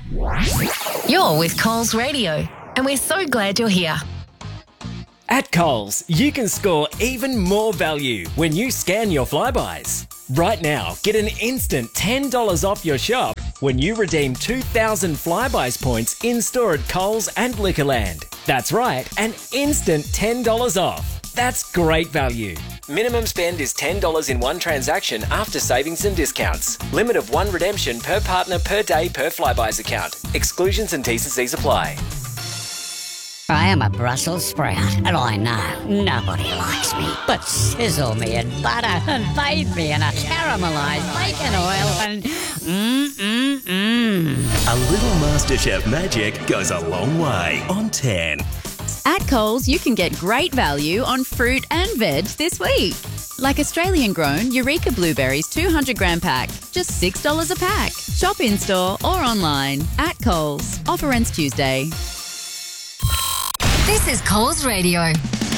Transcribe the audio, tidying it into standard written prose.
You're with Coles Radio, and we're so glad you're here. At Coles, you can score even more value when you scan your Flybuys. Right now, get an instant $10 off your shop when you redeem 2,000 Flybuys points in-store at Coles and Liquorland. That's right, an instant $10 off. That's great value. Minimum spend is $10 in one transaction after savings and discounts. Limit of one redemption per partner per day per Flybuys account. Exclusions and T&Cs apply. I am a Brussels sprout, and I know nobody likes me. But sizzle me in butter and bathe me in a caramelised bacon oil and A little MasterChef magic goes a long way on 10. At Coles, you can get great value on fruit and veg this week. Like Australian-grown Eureka blueberries 200-gram pack, just $6 a pack. Shop in-store or online. At Coles. Offer ends Tuesday. This is Coles Radio.